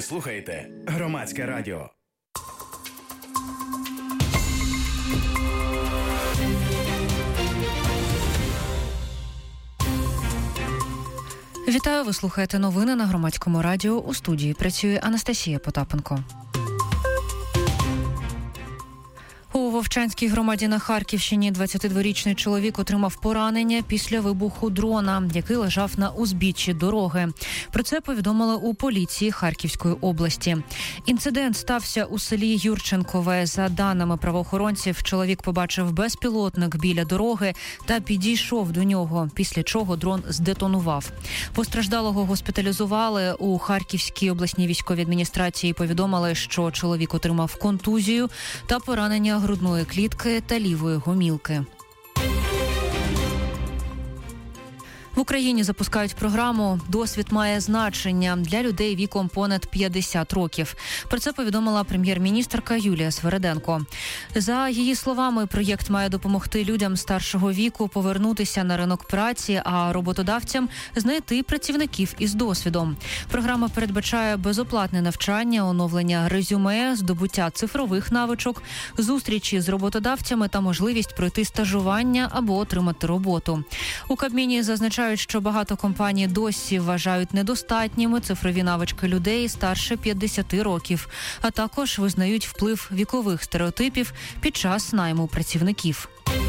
слухаєте Громадське радіо. Вітаю, ви слухаєте новини на Громадському радіо. У студії працює Анастасія Потапенко. У Вовчанській громаді на Харківщині 22-річний чоловік отримав поранення після вибуху дрона, який лежав на узбіччі дороги. Про це повідомили у поліції Харківської області. Інцидент стався у селі Юрченкове. За даними правоохоронців, чоловік побачив безпілотник біля дороги та підійшов до нього, після чого дрон здетонував. Постраждалого госпіталізували. У Харківській обласній військовій адміністрації повідомили, що чоловік отримав контузію та поранення грудної клітки та лівої гомілки. В Україні запускають програму «Досвід має значення» для людей віком понад 50 років. Про це повідомила прем'єр-міністерка Юлія Свериденко. За її словами, проєкт має допомогти людям старшого віку повернутися на ринок праці, а роботодавцям знайти працівників із досвідом. Програма передбачає безоплатне навчання, оновлення резюме, здобуття цифрових навичок, зустрічі з роботодавцями та можливість пройти стажування або отримати роботу. У Кабміні зазначають, що багато компаній досі вважають недостатніми цифрові навички людей старше 50 років, а також визнають вплив вікових стереотипів під час найму працівників.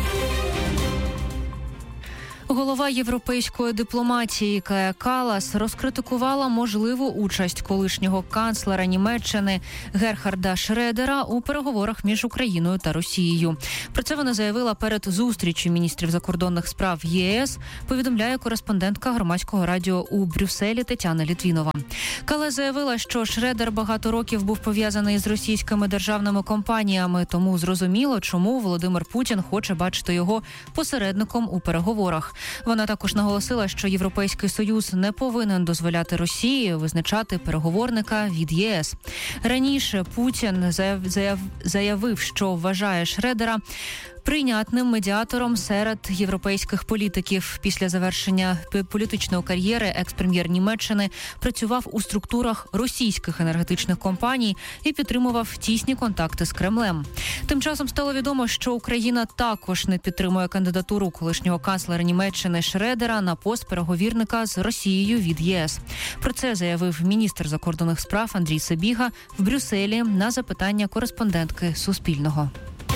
Голова європейської дипломатії Кая Каллас розкритикувала можливу участь колишнього канцлера Німеччини Герхарда Шредера у переговорах між Україною та Росією. Про це вона заявила перед зустрічю міністрів закордонних справ ЄС, повідомляє кореспондентка Громадського радіо у Брюсселі Тетяна Літвінова. Каллас заявила, що Шредер багато років був пов'язаний з російськими державними компаніями, тому зрозуміло, чому Володимир Путін хоче бачити його посередником у переговорах. Вона також наголосила, що Європейський Союз не повинен дозволяти Росії визначати переговорника від ЄС. Раніше Путін заявив, що вважає Шредера прийнятним медіатором серед європейських політиків. Після завершення політичної кар'єри екс-прем'єр Німеччини працював у структурах російських енергетичних компаній і підтримував тісні контакти з Кремлем. Тим часом стало відомо, що Україна також не підтримує кандидатуру колишнього канцлера Німеччини Шредера на пост переговірника з Росією від ЄС. Про це заявив міністр закордонних справ Андрій Сабіга в Брюсселі на запитання кореспондентки Суспільного.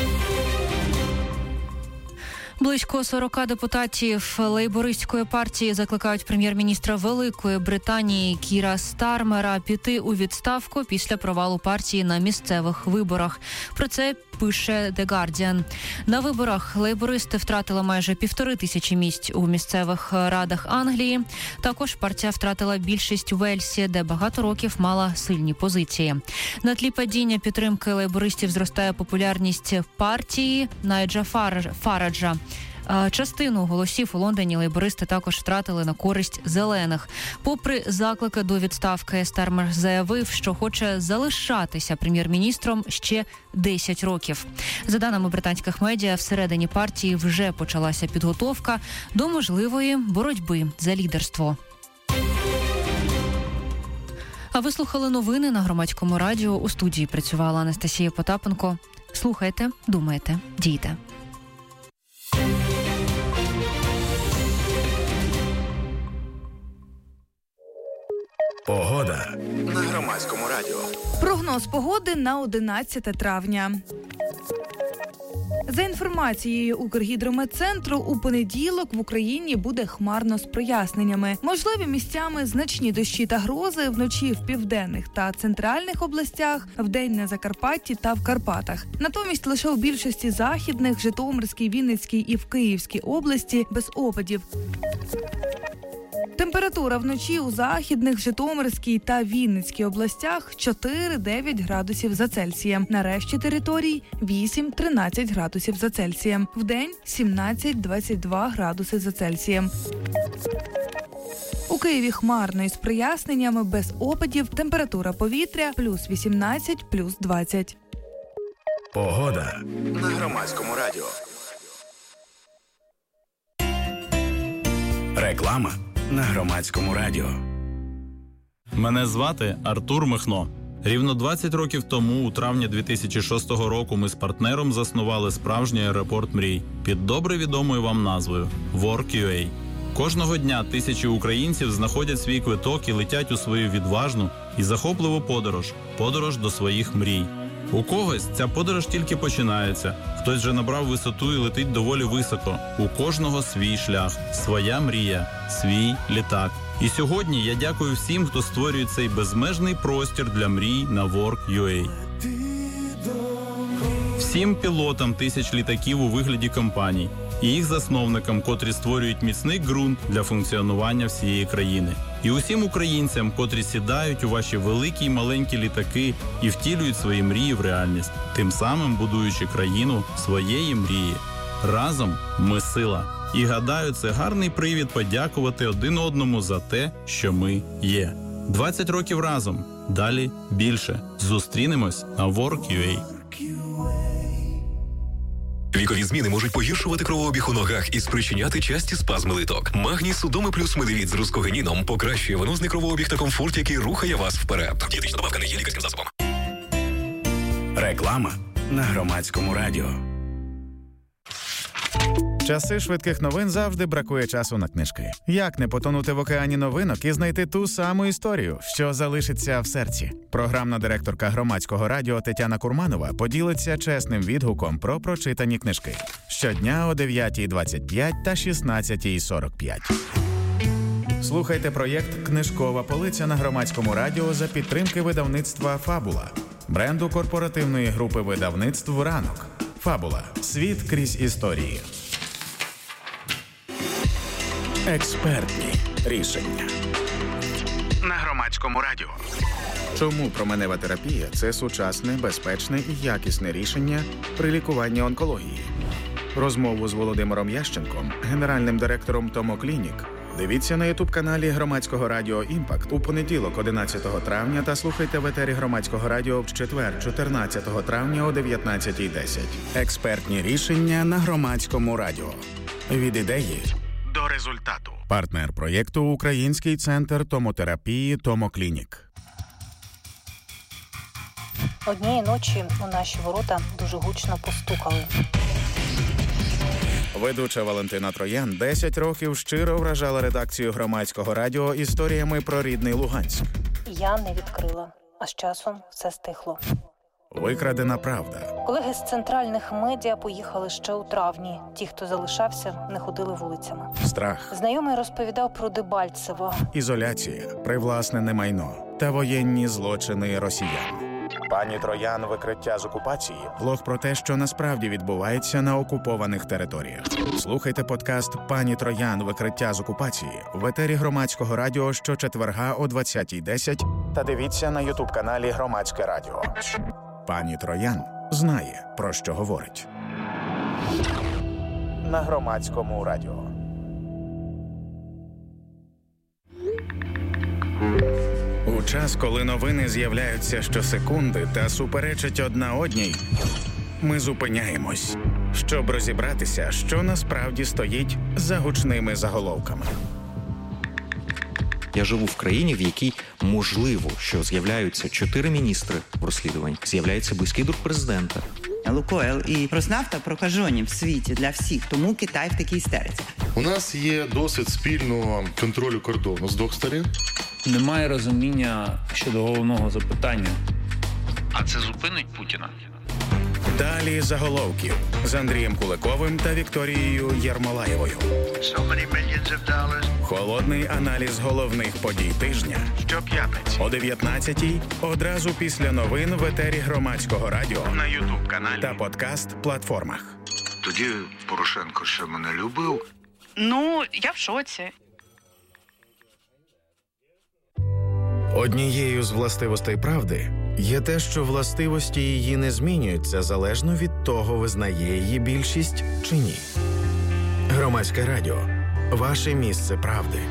Близько 40 депутатів лейбористської партії закликають прем'єр-міністра Великої Британії Кіра Стармера піти у відставку після провалу партії на місцевих виборах. Про це пише The Guardian. На виборах лейбористи втратили майже 1500 місць у місцевих радах Англії. Також партія втратила більшість у Вельсі, де багато років мала сильні позиції. На тлі падіння підтримки лейбористів зростає популярність партії Найджа Фараджа. Частину голосів у Лондоні лейбористи також втратили на користь зелених. Попри заклики до відставки, Стармер заявив, що хоче залишатися прем'єр-міністром ще 10 років. За даними британських медіа, всередині партії вже почалася підготовка до можливої боротьби за лідерство. А ви слухали новини на Громадському радіо. У студії працювала Анастасія Потапенко. Слухайте, думайте, дійте. Погода на Громадському радіо. Прогноз погоди на 11 травня. За інформацією Укргідрометцентру, у понеділок в Україні буде хмарно з проясненнями. Можливі місцями значні дощі та грози вночі в південних та центральних областях, вдень на Закарпатті та в Карпатах. Натомість лише у більшості західних, Житомирській, Вінницькій і в Київській області без опадів. Температура вночі у західних, Житомирській та Вінницькій областях 4-9 градусів за Цельсієм. На решті територій 8-13 градусів за Цельсієм. Вдень 17-22 градуси за Цельсієм. У Києві хмарно із проясненнями, без опадів. Температура повітря плюс 18, плюс 20. Погода на Громадському радіо. Реклама на Громадському радіо. Мене звати Артур Михно. Рівно 20 років тому, у травні 2006 року, ми з партнером заснували справжній аеропорт мрій під добре відомою вам назвою Work.ua. Кожного дня тисячі українців знаходять свій квиток і летять у свою відважну і захопливу подорож до своїх мрій. У когось ця подорож тільки починається, хтось вже набрав висоту і летить доволі високо. У кожного свій шлях, своя мрія, свій літак. І сьогодні я дякую всім, хто створює цей безмежний простір для мрій на Work.ua. Всім пілотам тисяч літаків у вигляді компаній і їх засновникам, котрі створюють міцний ґрунт для функціонування всієї країни. І усім українцям, котрі сідають у ваші великі й маленькі літаки і втілюють свої мрії в реальність, тим самим будуючи країну своєї мрії. Разом ми сила. І гадаю, це гарний привід подякувати один одному за те, що ми є. 20 років разом. Далі більше. Зустрінемось на Work.ua. Вікові зміни можуть погіршувати кровообіг у ногах і спричиняти часті спазми литок. Магній Судоми плюс медивіт з рускогеніном покращує венозний кровообіг та комфорт, який рухає вас вперед. Дієтична добавка не є лікарським засобом. Реклама на Громадському радіо. Часи швидких новин завжди бракує часу на книжки. Як не потонути в океані новинок і знайти ту саму історію, що залишиться в серці? Програмна директорка Громадського радіо Тетяна Курманова поділиться чесним відгуком про прочитані книжки. Щодня о 9:25 та 16:45. Слухайте проєкт «Книжкова полиця» на Громадському радіо за підтримки видавництва «Фабула», бренду корпоративної групи видавництв «Ранок». «Фабула. Світ крізь історії». Експертні рішення На Громадському радіо. Чому променева терапія – це сучасне, безпечне і якісне рішення при лікуванні онкології? Розмову з Володимиром Ященком, генеральним директором Томоклінік, дивіться на ютуб-каналі Громадського радіо «Імпакт» у понеділок 11 травня та слухайте в етері Громадського радіо в четвер 14 травня о 19:10. Експертні рішення на Громадському радіо. Від ідеї До результату. Партнер проєкту – Український центр томотерапії «Томоклінік». Однієї ночі у наші ворота дуже гучно постукали. Ведуча Валентина Троян 10 років щиро вражала редакцію Громадського радіо історіями про рідний Луганськ. Я не відкрила, а з часом все стихло. Викрадена правда. Колеги з центральних медіа поїхали ще у травні. Ті, хто залишався, не ходили вулицями. Страх. Знайомий розповідав про Дебальцево. Ізоляція, привласнене майно та воєнні злочини росіян. Пані Троян «Викриття з окупації» – блог про те, що насправді відбувається на окупованих територіях. Слухайте подкаст «Пані Троян. Викриття з окупації» в етері Громадського радіо щочетверга о 20:10 та дивіться на ютуб-каналі Громадське радіо. Пані Троян знає, про що говорить. На Громадському радіо. У час, коли новини з'являються щосекунди та суперечать одна одній, ми зупиняємось, щоб розібратися, що насправді стоїть за гучними заголовками. Я живу в країні, в якій можливо, що з'являються 4 міністри в розслідуванні, з'являється близький друг президента. Лукойл і Роснафта прокажені в світі для всіх, тому Китай в такій істериці. У нас є досвід спільного контролю кордону з двох сторін. Немає розуміння щодо головного запитання. А це зупинить Путіна? Далі заголовків з Андрієм Куликовим та Вікторією Єрмолаєвою. Холодний аналіз головних подій тижня. Щоп'ятниці о 19:00 одразу після новин в етері Громадського радіо На ютуб-каналі та подкаст-платформах. Тоді Порошенко ще мене любив. Ну, я в шоці. Однією з властивостей правди є те, що властивості її не змінюються залежно від того, визнає її більшість чи ні. Громадське радіо. Ваше місце правди.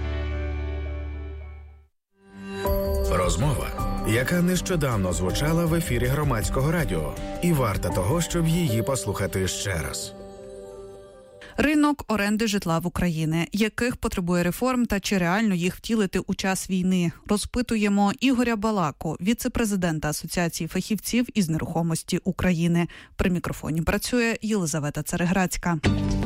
Розмова, яка нещодавно звучала в ефірі Громадського радіо, і варта того, щоб її послухати ще раз. Ринок оренди житла в Україні. Яких потребує реформ та чи реально їх втілити у час війни? Розпитуємо Ігоря Балаку, віце-президента Асоціації фахівців із нерухомості України. При мікрофоні працює Єлизавета Цареградська.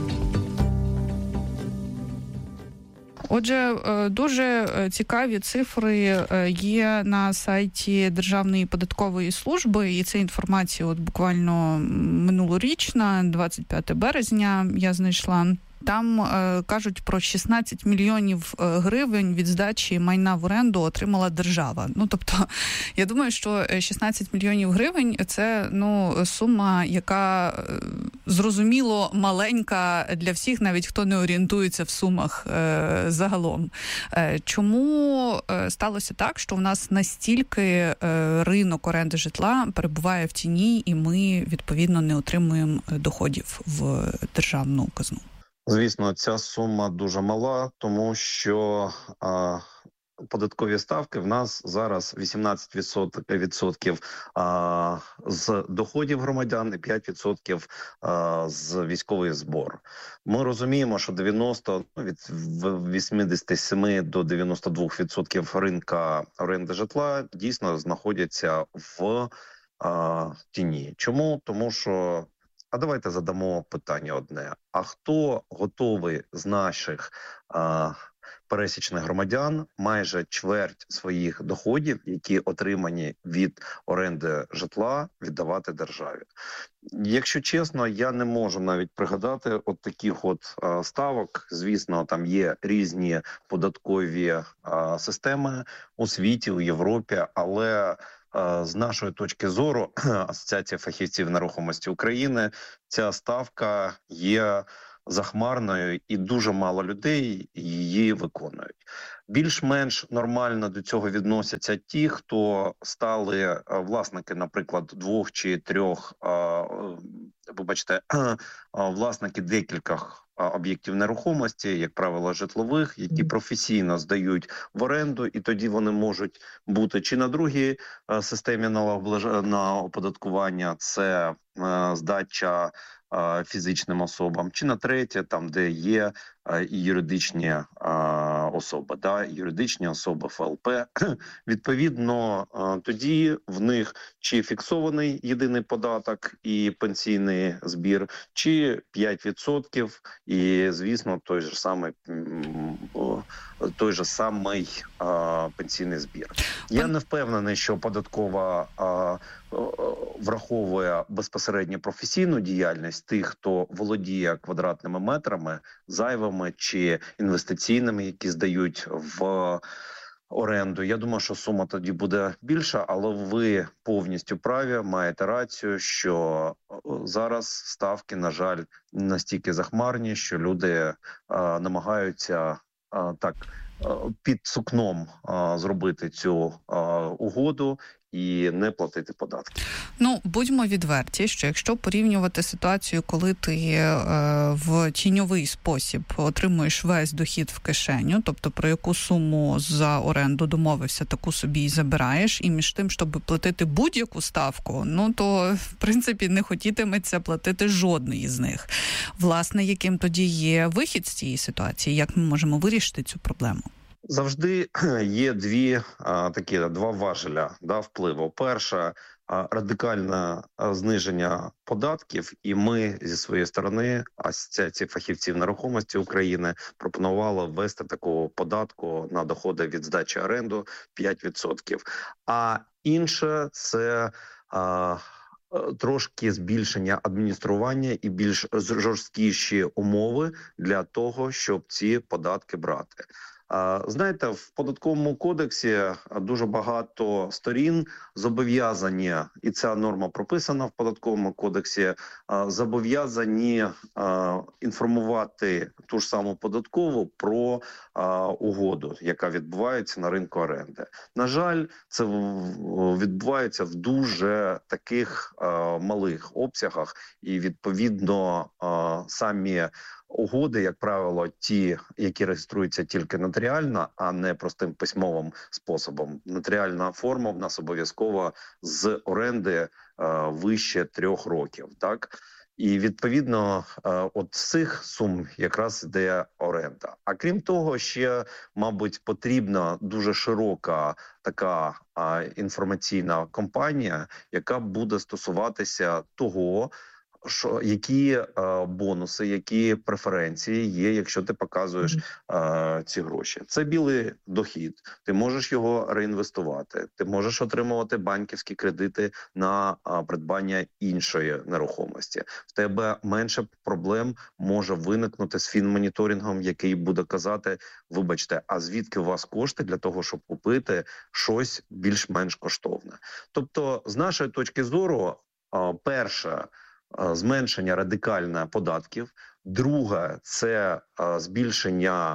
Отже, дуже цікаві цифри є на сайті Державної податкової служби, і це інформація от буквально минулорічна, 25 березня я знайшла. Там кажуть про 16 мільйонів гривень від здачі майна в оренду отримала держава. Ну, тобто, я думаю, що 16 мільйонів гривень – це, сума, яка, зрозуміло, маленька для всіх, навіть хто не орієнтується в сумах загалом. Чому сталося так, що в нас настільки ринок оренди житла перебуває в тіні, і ми, відповідно, не отримуємо доходів в державну казну? Звісно, ця сума дуже мала, тому що податкові ставки в нас зараз 18% з доходів громадян і 5% з військовий збор. Ми розуміємо, що від 87 до 92% ринка оренди житла дійсно знаходяться в тіні. Чому? Тому що давайте задамо питання одне. А хто готовий з наших пересічних громадян майже чверть своїх доходів, які отримані від оренди житла, віддавати державі? Якщо чесно, я не можу навіть пригадати от таких ставок. Звісно, там є різні податкові системи у світі, у Європі, але з нашої точки зору, Асоціація фахівців нерухомості України, ця ставка є захмарною і дуже мало людей її виконують. Більш-менш нормально до цього відносяться ті, хто стали власники, наприклад, 2 чи 3, власники декількох об'єктів нерухомості, як правило, житлових, які професійно здають в оренду, і тоді вони можуть бути чи на другій системі на оподаткування, це здача фізичним особам, чи на третє, там, де є і юридичні особи, юридичні особи, ФЛП. Відповідно, тоді в них чи фіксований єдиний податок і пенсійний збір, чи 5%, і, звісно, той же самий пенсійний збір. Я не впевнений, що податкова враховує безпосередньо професійну діяльність тих, хто володіє квадратними метрами, зайвими чи інвестиційними, які здають в оренду. Я думаю, що сума тоді буде більша, але ви повністю праві, маєте рацію, що зараз ставки, на жаль, настільки захмарні, що люди намагаються під сукном зробити цю угоду і не платити податки. Будьмо відверті, що якщо порівнювати ситуацію, коли ти в тіньовий спосіб отримуєш весь дохід в кишеню, тобто про яку суму за оренду домовився, таку собі і забираєш, і між тим, щоб платити будь-яку ставку, то, в принципі, не хотітиметься платити жодної з них. Власне, яким тоді є вихід з цієї ситуації? Як ми можемо вирішити цю проблему? Завжди є два важеля впливу. Перше – радикальне зниження податків, і ми зі своєї сторони, Асоціації фахівців нерухомості України, пропонували ввести такого податку на доходи від здачі оренду 5%. А інше – це трошки збільшення адміністрування і більш жорсткіші умови для того, щоб ці податки брати. Знаєте, в податковому кодексі дуже багато сторін зобов'язані, і ця норма прописана в податковому кодексі, зобов'язані інформувати ту ж саму податкову про угоду, яка відбувається на ринку оренди. На жаль, це відбувається в дуже таких малих обсягах, і відповідно самі угоди, як правило, ті, які реєструються тільки нотаріально, а не простим письмовим способом. Нотаріальна форма в нас обов'язково з оренди вище 3 років, так? І, відповідно, от з цих сум якраз йде оренда. А крім того, ще, мабуть, потрібна дуже широка така інформаційна кампанія, яка буде стосуватися того, що які бонуси, які преференції є, якщо ти показуєш ці гроші. Це білий дохід. Ти можеш його реінвестувати. Ти можеш отримувати банківські кредити на придбання іншої нерухомості. В тебе менше проблем може виникнути з фінмоніторингом, який буде казати, вибачте, а звідки у вас кошти для того, щоб купити щось більш-менш коштовне. Тобто, з нашої точки зору, перше – зменшення радикальне податків. Друге – це збільшення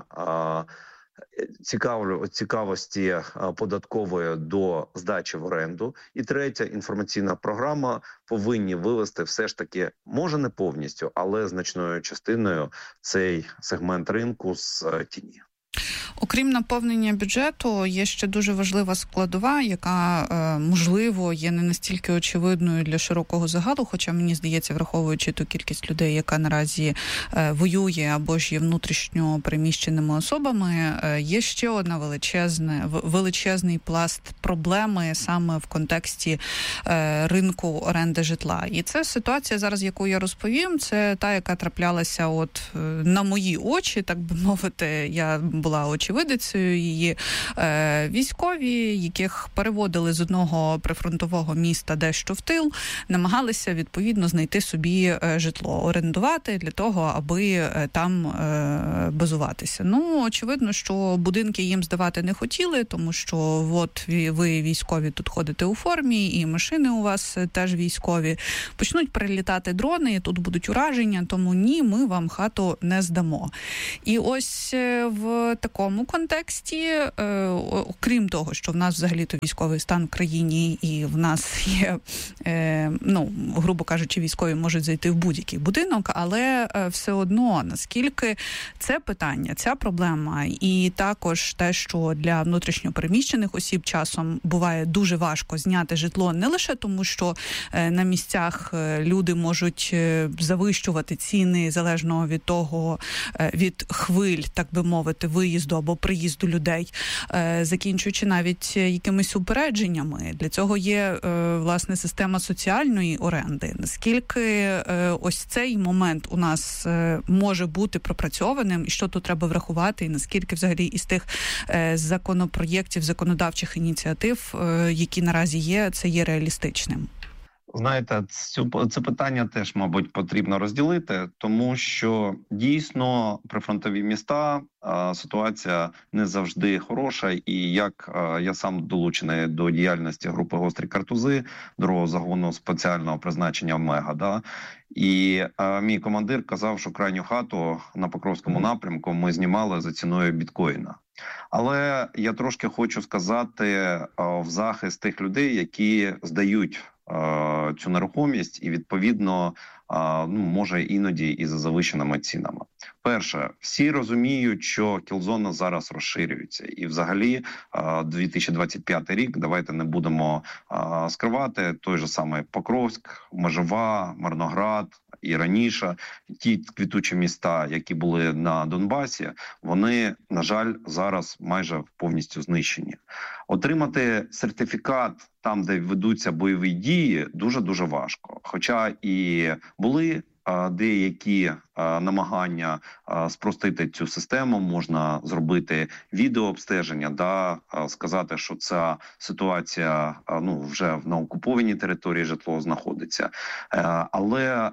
цікавості податкової до здачі в оренду. І третя інформаційна програма повинні вивести все ж таки, може не повністю, але значною частиною цей сегмент ринку з тіні. Окрім наповнення бюджету, є ще дуже важлива складова, яка, можливо, є не настільки очевидною для широкого загалу, хоча, мені здається, враховуючи ту кількість людей, яка наразі воює або ж є внутрішньо переміщеними особами, є ще одна величезний пласт проблеми саме в контексті ринку оренди житла. І це ситуація зараз, яку я розповім, це та, яка траплялася от на мої очі, так би мовити, я була очевидицею її. Військові, яких переводили з одного прифронтового міста дещо в тил, намагалися відповідно знайти собі житло, орендувати для того, аби там базуватися. Ну, очевидно, що будинки їм здавати не хотіли, тому що от ви військові тут ходите у формі, і машини у вас теж військові. Почнуть прилітати дрони, тут будуть ураження, тому ні, ми вам хату не здамо. І ось в такому контексті, окрім того, що в нас взагалі-то військовий стан в країні і в нас є, грубо кажучи, військові можуть зайти в будь-який будинок, але все одно, наскільки це питання, ця проблема і також те, що для внутрішньопереміщених осіб часом буває дуже важко зняти житло не лише тому, що на місцях люди можуть завищувати ціни залежно від того, від хвиль, так би мовити, виїзду або приїзду людей, закінчуючи навіть якимись упередженнями. Для цього є, власне, система соціальної оренди. Наскільки ось цей момент у нас може бути пропрацьованим, і що тут треба врахувати, і наскільки взагалі із тих законопроєктів, законодавчих ініціатив, які наразі є, це є реалістичним? Знаєте, це питання теж, мабуть, потрібно розділити, тому що дійсно прифронтові міста ситуація не завжди хороша. І як я сам долучений до діяльності групи «Гострі картузи», другого загону спеціального призначення «Омега», і мій командир казав, що крайню хату на Покровському напрямку ми знімали за ціною біткоїна. Але я трошки хочу сказати в захист тих людей, які здають цю нерухомість і, відповідно, може іноді і за завищеними цінами. Перше, всі розуміють, що кілзона зараз розширюється. І взагалі 2025 рік, давайте не будемо скривати, той же самий Покровськ, Межова, Мирноград і раніше, ті квітучі міста, які були на Донбасі, вони, на жаль, зараз майже повністю знищені. Отримати сертифікат там, де ведуться бойові дії, дуже-дуже важко. Хоча і були деякі намагання спростити цю систему, можна зробити відеообстеження, сказати, що ця ситуація вже на окупованій території житло знаходиться. Але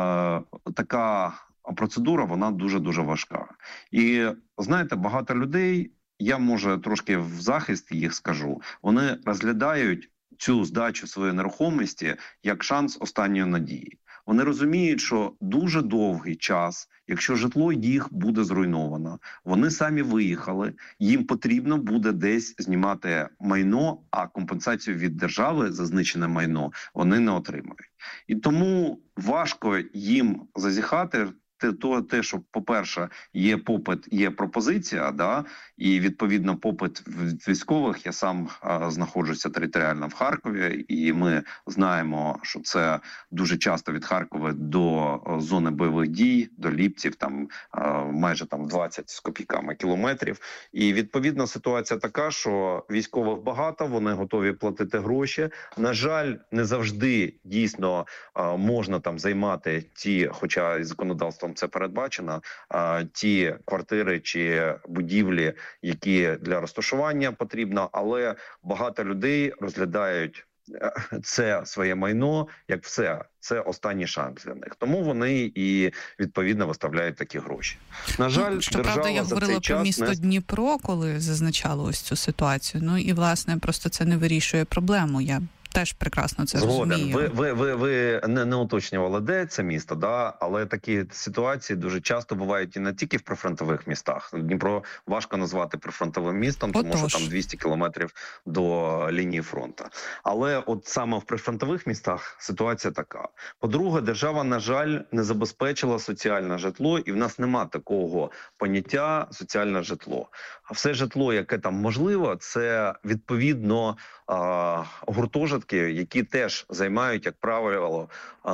така процедура, вона дуже-дуже важка. І, знаєте, багато людей, я, може, трошки в захист їх скажу, вони розглядають цю здачу своєї нерухомості як шанс останньої надії. Вони розуміють, що дуже довгий час, якщо житло їх буде зруйновано, вони самі виїхали, їм потрібно буде десь знімати майно, а компенсацію від держави за знищене майно вони не отримають. І тому важко їм зазіхати те, що, по-перше, є попит, є пропозиція, да, і відповідно попит від військових. Я сам знаходжуся територіально в Харкові, і ми знаємо, що це дуже часто від Харкова до зони бойових дій, до Ліпців, там майже 20 з копійками кілометрів. І відповідно ситуація така, що військових багато, вони готові платити гроші. На жаль, не завжди дійсно можна там займати ті, хоча і законодавством це передбачено, ті квартири чи будівлі, які для розташування потрібно, але багато людей розглядають це своє майно як все. Це останній шанс для них. Тому вони і, відповідно, виставляють такі гроші. На жаль, щоправда, я говорила про місто Дніпро, коли зазначало ось цю ситуацію. Ну і, власне, просто це не вирішує проблему. Я теж прекрасно це розумію. Ви не уточнювали, де це місто, да? Але такі ситуації дуже часто бувають і не тільки в прифронтових містах. Дніпро важко назвати прифронтовим містом, тому що там 200 кілометрів до лінії фронту. Але от саме в прифронтових містах ситуація така. По-друге, держава, на жаль, не забезпечила соціальне житло, і в нас нема такого поняття соціальне житло. А все житло, яке там можливо, це відповідно гуртожитки, які теж займають, як правило,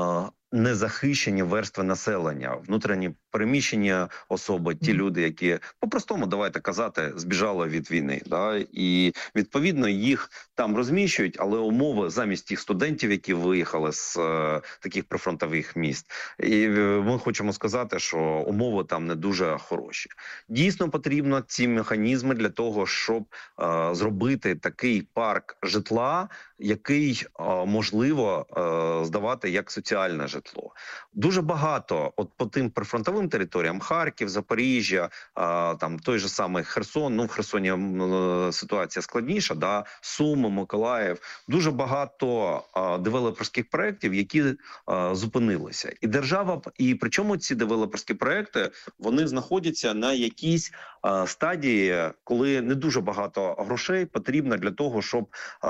незахищені верстви населення, внутрішні переміщені особи, ті люди, які, по-простому, давайте казати, збіжали від війни. Да? І, відповідно, їх там розміщують, але умови замість тих студентів, які виїхали з таких прифронтових міст. І ми хочемо сказати, що умови там не дуже хороші. Дійсно потрібно ці механізми для того, щоб зробити такий парк житла, який можливо здавати як соціальне житло. Дуже багато, от по тим прифронтовим територіям, Харків, Запоріжжя, там той же самий Херсон, ну в Херсоні ситуація складніша, да, Суми, Миколаїв, дуже багато девелоперських проєктів, які зупинилися. І держава, і причому ці девелоперські проєкти, вони знаходяться на якійсь стадії, коли не дуже багато грошей потрібно для того, щоб